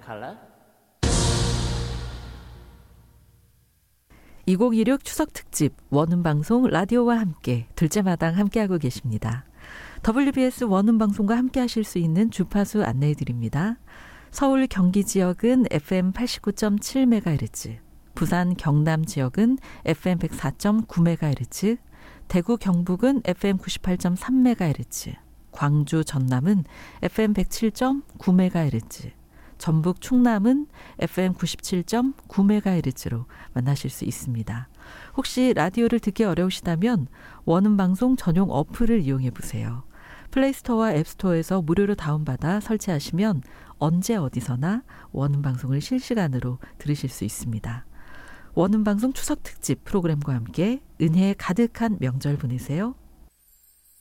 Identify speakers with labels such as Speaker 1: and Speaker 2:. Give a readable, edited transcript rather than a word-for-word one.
Speaker 1: color?
Speaker 2: 2016 추석 특집 원음방송 라디오와 함께 둘째 마당 함께하고 계십니다. WBS 원음방송과 함께하실 수 있는 주파수 안내해드립니다. 서울 경기 지역은 FM 89.7MHz, 부산 경남 지역은 FM 104.9MHz, 대구 경북은 FM 98.3MHz, 광주 전남은 FM 107.9MHz, 전북 충남은 FM 97.9MHz로 만나실 수 있습니다. 혹시 라디오를 듣기 어려우시다면 원음방송 전용 어플을 이용해 보세요. 플레이스토어와 앱스토어에서 무료로 다운받아 설치하시면 언제 어디서나 원음방송을 실시간으로 들으실 수 있습니다. 원음방송 추석 특집 프로그램과 함께 은혜에 가득한 명절 보내세요.